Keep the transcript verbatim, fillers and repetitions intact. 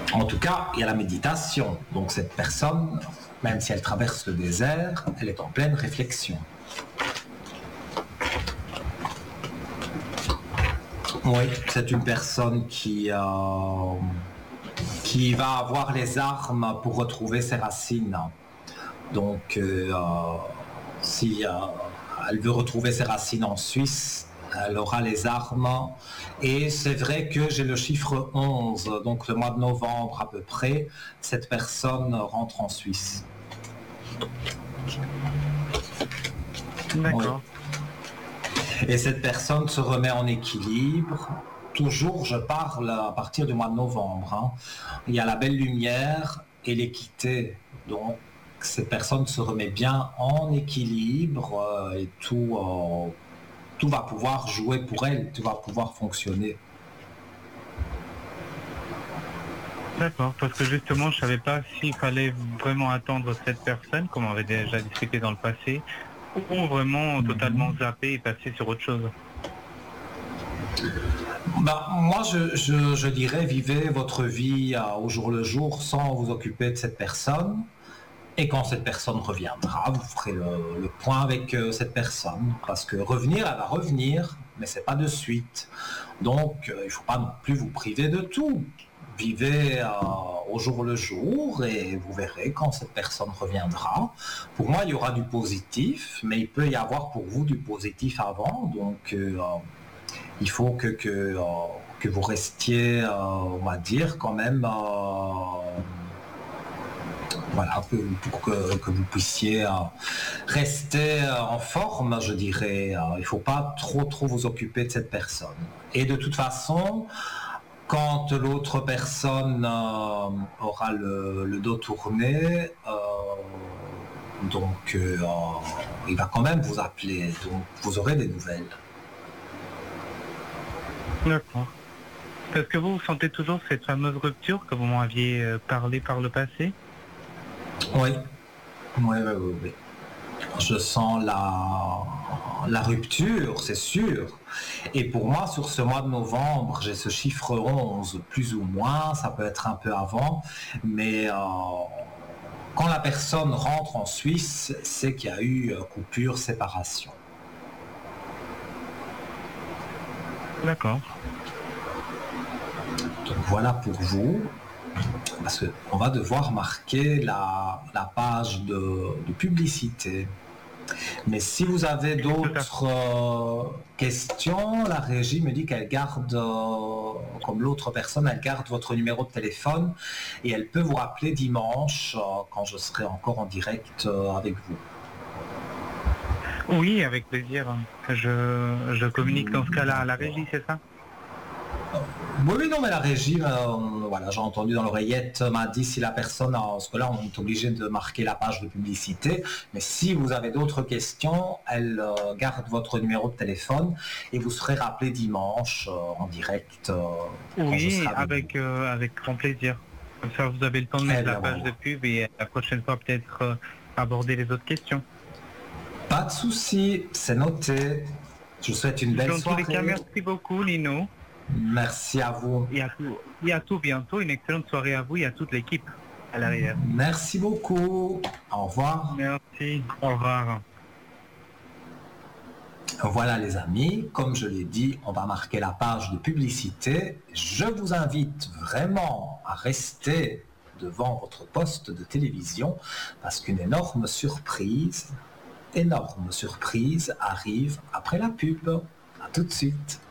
En tout cas, il y a la méditation. Donc cette personne, même si elle traverse le désert, elle est en pleine réflexion. Oui, c'est une personne qui, euh, qui va avoir les armes pour retrouver ses racines. Donc, euh, si euh, elle veut retrouver ses racines en Suisse, elle aura les armes. Et c'est vrai que j'ai le chiffre onze, donc le mois de novembre à peu près, cette personne rentre en Suisse. D'accord. Oui. Et cette personne se remet en équilibre. Toujours, je parle à partir du mois de novembre. Hein. Il y a la belle lumière et l'équité. Donc, cette personne se remet bien en équilibre euh, et tout, euh, tout va pouvoir jouer pour elle, tout va pouvoir fonctionner. D'accord, parce que justement, je savais pas s'il fallait vraiment attendre cette personne, comme on avait déjà discuté dans le passé, ou vraiment mm-hmm. totalement zapper et passer sur autre chose. Ben, moi, je, je, je dirais, vivez votre vie euh, au jour le jour sans vous occuper de cette personne. Et quand cette personne reviendra, vous ferez le, le point avec euh, cette personne. Parce que revenir, elle va revenir, mais c'est pas de suite. Donc, euh, il ne faut pas non plus vous priver de tout. Vivez euh, au jour le jour et vous verrez quand cette personne reviendra. Pour moi, il y aura du positif, mais il peut y avoir pour vous du positif avant. Donc, euh, il faut que, que, euh, que vous restiez, euh, on va dire, quand même... Euh, Voilà, pour que, que vous puissiez euh, rester euh, en forme, je dirais. Euh, il ne faut pas trop, trop vous occuper de cette personne. Et de toute façon, quand l'autre personne euh, aura le, le dos tourné, euh, donc euh, il va quand même vous appeler. Donc vous aurez des nouvelles. D'accord. Est-ce que vous, vous sentez toujours cette fameuse rupture que vous m'aviez parlé par le passé ? Oui, oui, oui, oui, oui. Je sens la, la rupture, c'est sûr. Et pour moi, sur ce mois de novembre, j'ai ce chiffre onze, plus ou moins, ça peut être un peu avant, mais euh, quand la personne rentre en Suisse, c'est qu'il y a eu coupure, séparation. D'accord. Donc voilà pour vous. Parce qu'on va devoir marquer la, la page de, de publicité. Mais si vous avez d'autres euh, questions, la régie me dit qu'elle garde, euh, comme l'autre personne, elle garde votre numéro de téléphone et elle peut vous rappeler dimanche euh, quand je serai encore en direct euh, avec vous. Oui, avec plaisir. Je, je communique dans ce cas-là à la régie, c'est ça ? Oui, oui, non, mais la régie, euh, voilà, j'ai entendu dans l'oreillette, m'a dit si la personne, parce que là, on est obligé de marquer la page de publicité, mais si vous avez d'autres questions, elle euh, garde votre numéro de téléphone et vous serez rappelé dimanche euh, en direct. Euh, oui, avec, euh, avec grand plaisir. Comme ça, vous avez le temps de mettre eh la page voilà. de pub et la prochaine fois, peut-être euh, aborder les autres questions. Pas de souci, c'est noté. Je vous souhaite une belle dans soirée. Tous les cas, merci beaucoup, Lino. Merci à vous. Et à tout, et à tout bientôt. Une excellente soirée à vous et à toute l'équipe à l'arrière. Merci beaucoup. Au revoir. Merci. Au revoir. Voilà les amis, comme je l'ai dit, on va marquer la page de publicité. Je vous invite vraiment à rester devant votre poste de télévision parce qu'une énorme surprise, énorme surprise arrive après la pub. À tout de suite.